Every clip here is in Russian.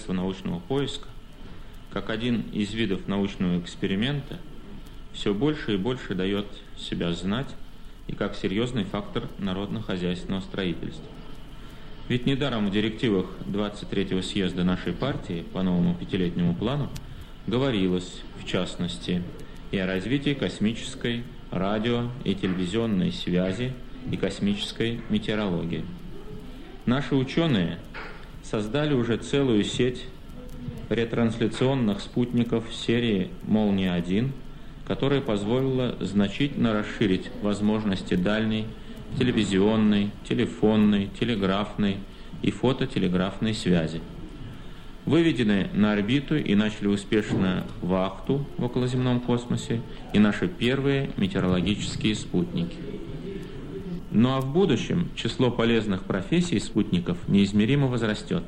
средство научного поиска, как один из видов научного эксперимента, все больше и больше дает себя знать и как серьезный фактор народно-хозяйственного строительства. Ведь недаром в директивах 23-го съезда нашей партии по новому пятилетнему плану говорилось, в частности, и о развитии космической, радио- и телевизионной связи и космической метеорологии. Наши ученые создали уже целую сеть ретрансляционных спутников серии «Молния-1», которая позволила значительно расширить возможности дальней, телевизионной, телефонной, телеграфной и фототелеграфной связи. Выведены на орбиту и начали успешно вахту в околоземном космосе и наши первые метеорологические спутники. Ну а в будущем число полезных профессий спутников неизмеримо возрастет.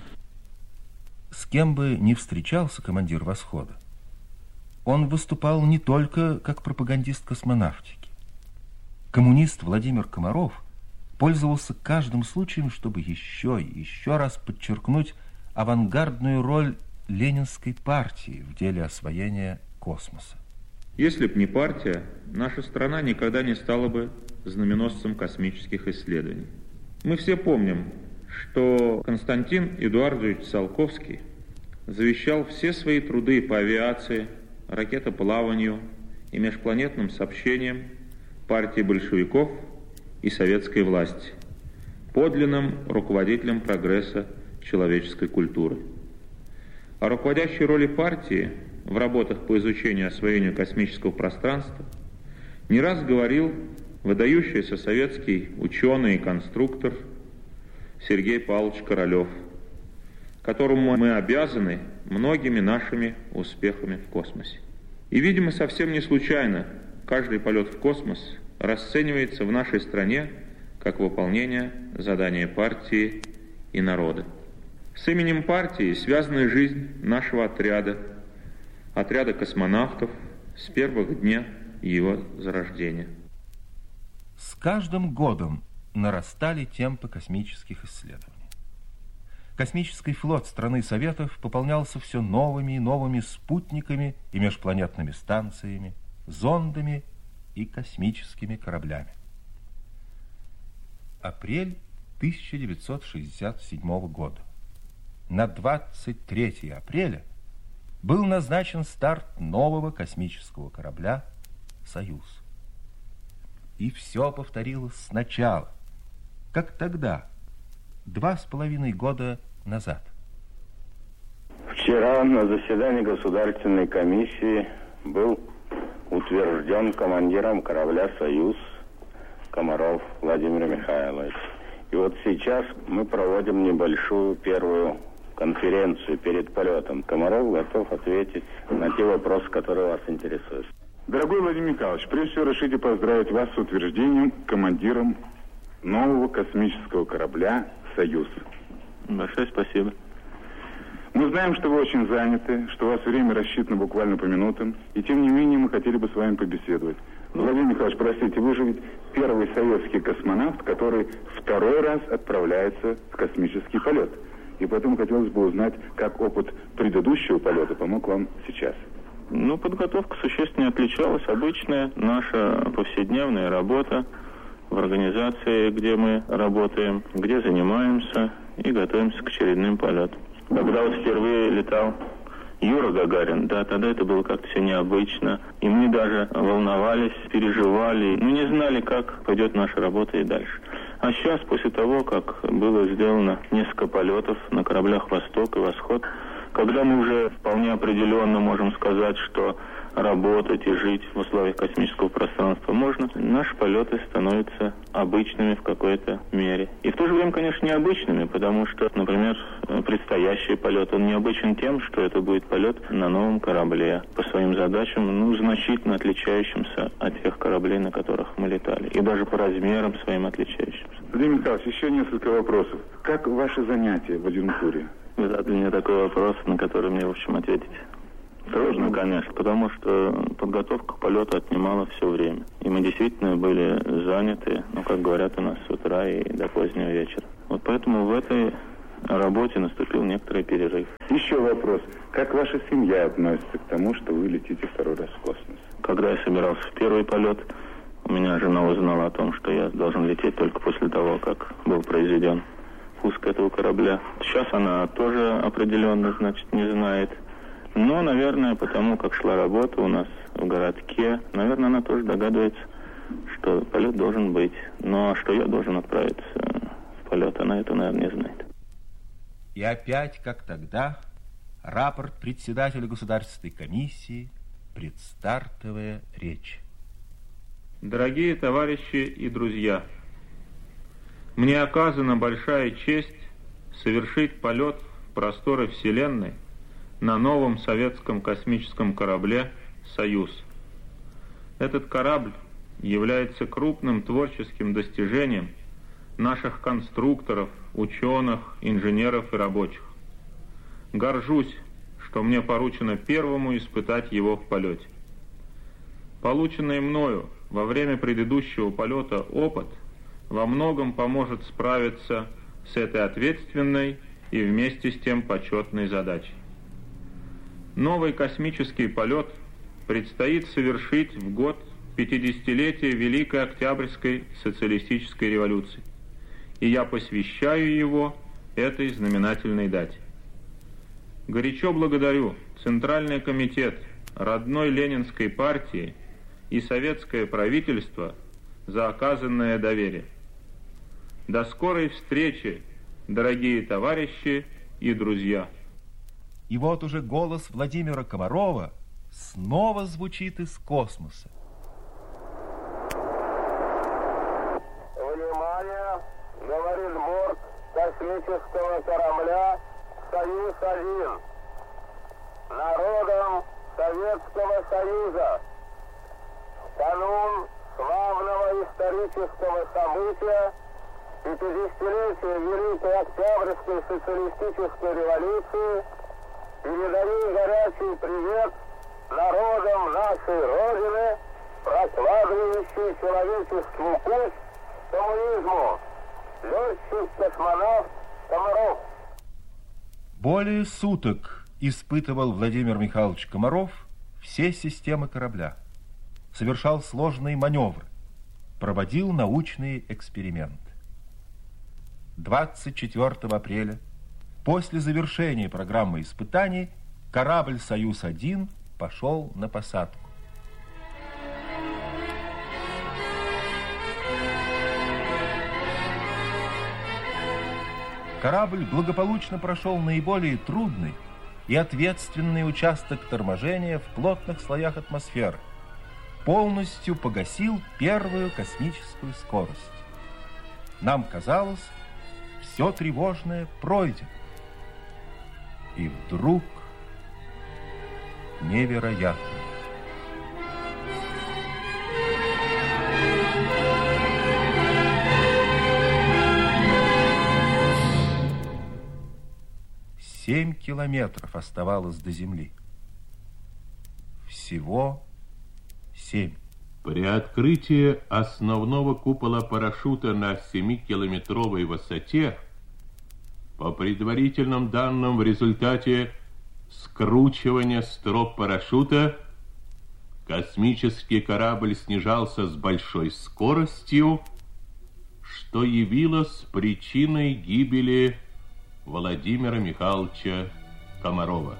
С кем бы ни встречался командир «Восхода», он выступал не только как пропагандист космонавтики. Коммунист Владимир Комаров пользовался каждым случаем, чтобы еще и еще раз подчеркнуть авангардную роль Ленинской партии в деле освоения космоса. Если б не партия, наша страна никогда не стала бы знаменосцем космических исследований. Мы все помним, что Константин Эдуардович Циолковский завещал все свои труды по авиации, ракетоплаванию и межпланетным сообщениям партии большевиков и советской власти, подлинным руководителям прогресса человеческой культуры. О руководящей роли партии в работах по изучению и освоению космического пространства не раз говорил выдающийся советский ученый и конструктор Сергей Павлович Королев, которому мы обязаны многими нашими успехами в космосе. И, видимо, совсем не случайно каждый полет в космос расценивается в нашей стране как выполнение задания партии и народа. С именем партии связана жизнь нашего отряда космонавтов с первых дней его зарождения. С каждым годом нарастали темпы космических исследований. Космический флот страны Советов пополнялся все новыми и новыми спутниками и межпланетными станциями, зондами и космическими кораблями. Апрель 1967 года. На 23 апреля был назначен старт нового космического корабля «Союз». И все повторилось сначала, как тогда, 2,5 года назад. Вчера на заседании Государственной комиссии был утвержден командиром корабля «Союз» Комаров Владимир Михайлович. И вот сейчас мы проводим небольшую первую конференцию перед полетом. Комаров готов ответить на те вопросы, которые вас интересуют. Дорогой Владимир Михайлович, прежде всего разрешите поздравить вас с утверждением командиром нового космического корабля «Союз». Большое спасибо. Мы знаем, что вы очень заняты, что у вас время рассчитано буквально по минутам, и тем не менее мы хотели бы с вами побеседовать. Владимир Михайлович, простите, вы же ведь первый советский космонавт, который второй раз отправляется в космический полет. И поэтому хотелось бы узнать, как опыт предыдущего полета помог вам сейчас. Подготовка существенно отличалась. Обычная наша повседневная работа в организации, где мы работаем, где занимаемся и готовимся к очередным полетам. Когда вот впервые летал Юра Гагарин, да, тогда это было как-то все необычно. И мы даже волновались, переживали, не знали, как пойдет наша работа и дальше. А сейчас, после того, как было сделано несколько полетов на кораблях «Восток» и «Восход», когда мы уже вполне определенно можем сказать, что работать и жить в условиях космического пространства можно, наши полеты становятся обычными в какой-то мере. И в то же время, конечно, необычными, потому что, например, предстоящий полет, он необычен тем, что это будет полет на новом корабле, по своим задачам, значительно отличающимся от тех кораблей, на которых мы летали, и даже по размерам своим отличающимся. Владимир Михайлович, еще несколько вопросов. Как ваши занятия в адъюнктуре? Вы задали мне такой вопрос, на который мне, в общем, ответить трудно, конечно, потому что подготовка к полету отнимала все время. И мы действительно были заняты, как говорят у нас, с утра и до позднего вечера. Вот поэтому в этой работе наступил некоторый перерыв. Еще вопрос. Как ваша семья относится к тому, что вы летите второй раз в космос? Когда я собирался в первый полет, у меня жена узнала о том, что я должен лететь только после того, как был произведен пуск этого корабля. Сейчас она тоже определенно, значит, не знает. Но, наверное, потому как шла работа у нас в городке, наверное, она тоже догадывается, что полет должен быть. Но что я должен отправиться в полет, она это, наверное, не знает. И опять, как тогда, рапорт председателя Государственной комиссии, предстартовая речь. Дорогие товарищи и друзья, мне оказана большая честь совершить полет в просторы Вселенной на новом советском космическом корабле «Союз». Этот корабль является крупным творческим достижением наших конструкторов, ученых, инженеров и рабочих. Горжусь, что мне поручено первому испытать его в полете. Полученный мною во время предыдущего полета опыт во многом поможет справиться с этой ответственной и вместе с тем почетной задачей. Новый космический полет предстоит совершить в год 50-летия Великой Октябрьской социалистической революции, и я посвящаю его этой знаменательной дате. Горячо благодарю Центральный комитет родной Ленинской партии и советское правительство за оказанное доверие. До скорой встречи, дорогие товарищи и друзья. И вот уже голос Владимира Комарова снова звучит из космоса. Внимание, говорит борт космического корабля «Союз-1». Народом Советского Союза в канун славного исторического события 50-летия Великой Октябрьской социалистической революции передаю горячий привет народам нашей Родины, прокладывающий человечеству путь к коммунизму. Летчик-космонавт Комаров. Более суток испытывал Владимир Михайлович Комаров все системы корабля, совершал сложные маневры, проводил научные эксперименты. 24 апреля, после завершения программы испытаний, корабль «Союз-1» пошел на посадку. Корабль благополучно прошел наиболее трудный и ответственный участок торможения в плотных слоях атмосферы, полностью погасил первую космическую скорость. Нам казалось, все тревожное пройдено. И вдруг невероятно. Семь километров оставалось до Земли. Всего 7. При открытии основного купола парашюта на 7-километровой высоте, по предварительным данным, в результате скручивания строп парашюта космический корабль снижался с большой скоростью, что явилось причиной гибели Владимира Михайловича Комарова.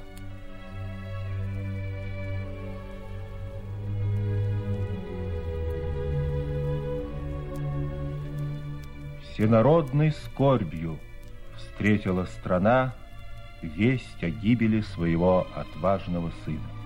Всенародной скорбью встретила страна весть о гибели своего отважного сына.